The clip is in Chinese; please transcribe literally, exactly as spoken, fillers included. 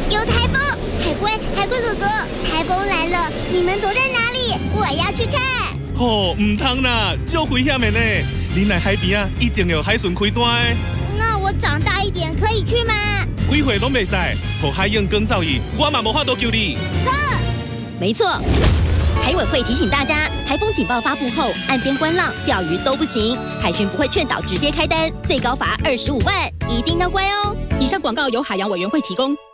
有台风！海龟，海龟哥哥，台风来了，你们躲在哪里？我要去看。 哦，唔通啦，就危险的呢。你来海边啊，一定有海巡开单的。 那我长大一点可以去吗？ 几岁拢袂使，和海燕更造诣，我嘛无法度救你。 呵， 没错。海委会提醒大家，台风警报发布后，岸边观浪、钓鱼都不行。海巡不会劝导直接开单，最高罚二十五万，一定要乖哦。 以上广告由海洋委员会提供。